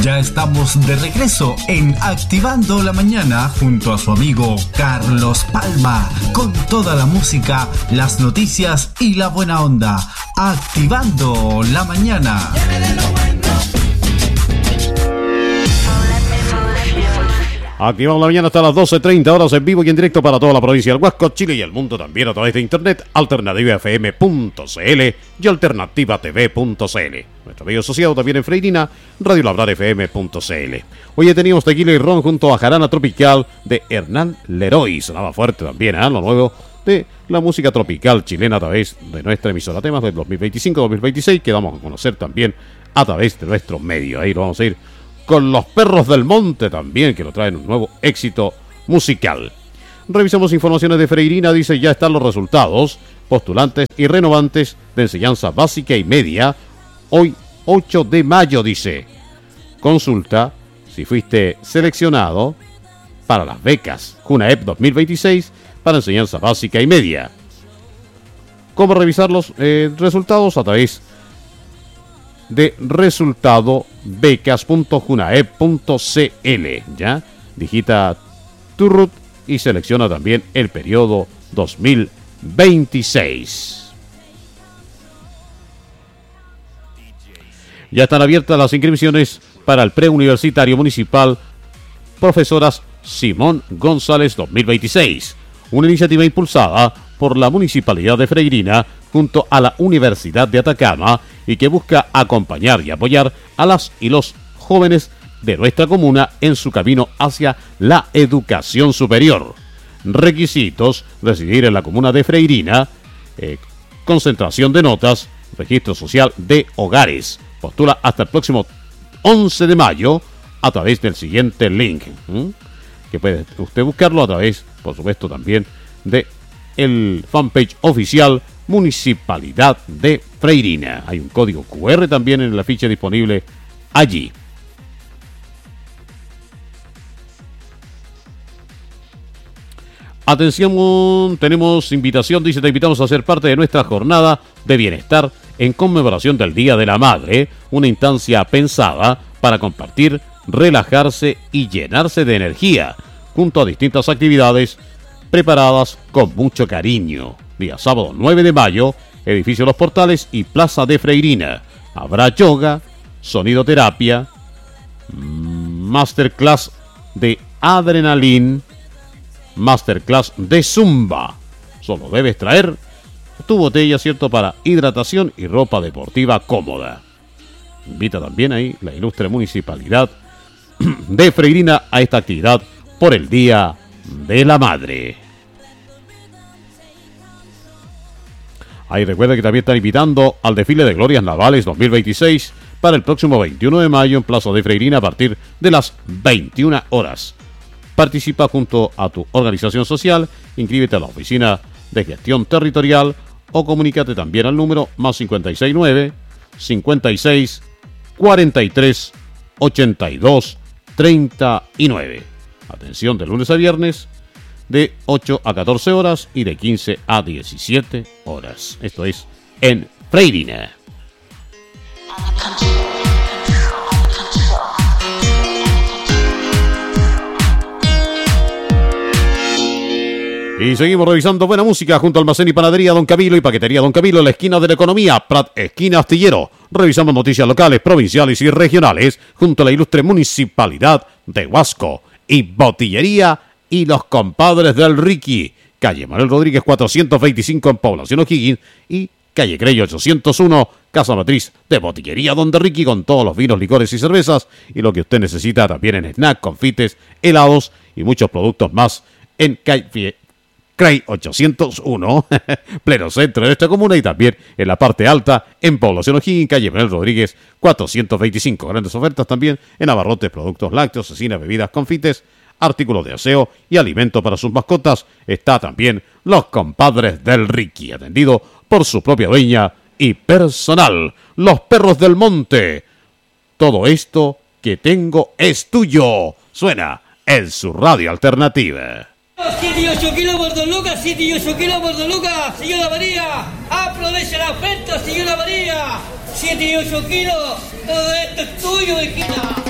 Ya estamos de regreso en Activando la Mañana junto a su amigo Carlos Palma, con toda la música, las noticias y la buena onda. Activando la Mañana. Activamos la mañana hasta las 12:30 horas en vivo y en directo para toda la provincia del Huasco, Chile y el mundo, también a través de internet, alternativafm.cl y alternativatv.cl. Nuestro medio asociado también en Freirina, radiolabrarfm.cl. Hoy teníamos Tequila y Ron junto a Jarana Tropical de Hernán Leroy. Sonaba fuerte también, lo nuevo de la música tropical chilena a través de nuestra emisora. Temas del 2025-2026 que vamos a conocer también a través de nuestro medio. Ahí lo vamos a ir con Los Perros del Monte también, que lo traen un nuevo éxito musical. Revisamos informaciones de Freirina. Dice: ya están los resultados, postulantes y renovantes de enseñanza básica y media. Hoy, 8 de mayo, dice. Consulta si fuiste seleccionado para las becas CUNAEP 2026 para enseñanza básica y media. ¿Cómo revisar los resultados? A través de resultadobecas.junaep.cl. Ya digita tu RUT y selecciona también el periodo 2026. Ya están abiertas las inscripciones para el preuniversitario municipal Profesoras Simón González 2026, una iniciativa impulsada por la Municipalidad de Freirina junto a la Universidad de Atacama y que busca acompañar y apoyar a las y los jóvenes de nuestra comuna en su camino hacia la educación superior. Requisitos: residir en la comuna de Freirina, concentración de notas, registro social de hogares. Postula hasta el próximo 11 de mayo a través del siguiente link, que puede usted buscarlo a través, por supuesto, también de el fanpage oficial Municipalidad de Freirina. Hay un código QR también en la ficha disponible allí. Atención, tenemos invitación, dice: te invitamos a ser parte de nuestra jornada de bienestar en conmemoración del Día de la Madre, una instancia pensada para compartir, relajarse y llenarse de energía, junto a distintas actividades preparadas con mucho cariño. Día sábado 9 de mayo, edificio Los Portales y Plaza de Freirina. Habrá yoga, sonidoterapia, masterclass de adrenalina, masterclass de zumba. Solo debes traer tu botella, ¿cierto?, para hidratación y ropa deportiva cómoda. Invita también ahí la ilustre Municipalidad de Freirina a esta actividad por el Día de la Madre. Ahí recuerda que también están invitando al desfile de Glorias Navales 2026 para el próximo 21 de mayo en Plaza de Freirina a partir de las 21 horas. Participa junto a tu organización social, inscríbete a la oficina de gestión territorial o comunícate también al número +569 56 43 82 39. Atención de lunes a viernes de 8 a 14 horas y de 15 a 17 horas. Esto es en Freirina. Y seguimos revisando buena música junto a Almacén y Panadería Don Camilo y Paquetería Don Camilo en la esquina de la economía, Prat, esquina Astillero. Revisamos noticias locales, provinciales y regionales junto a la ilustre Municipalidad de Huasco y Botillería y los Compadres del Ricky, calle Manuel Rodríguez 425 en Población O'Higgins y calle Grey 801, Casa Matriz de Botillería Donde Ricky, con todos los vinos, licores y cervezas y lo que usted necesita también en snack, confites, helados y muchos productos más en calle Grey 801, pleno centro de esta comuna, y también en la parte alta en Población O'Higgins, calle Manuel Rodríguez 425. Grandes ofertas también en abarrotes, productos lácteos, cecina, bebidas, confites, artículos de aseo y alimento para sus mascotas. Está también Los Compadres del Ricky, atendido por su propia dueña y personal. Los Perros del Monte. Todo esto que tengo es tuyo. Suena en su radio alternativa. 7 y 8 kilos por 2 lucas, 7 y 8 kilos por 2 lucas, señora María. Aprovecha la oferta, señora María. 7 y 8 kilos, todo esto es tuyo, hijita.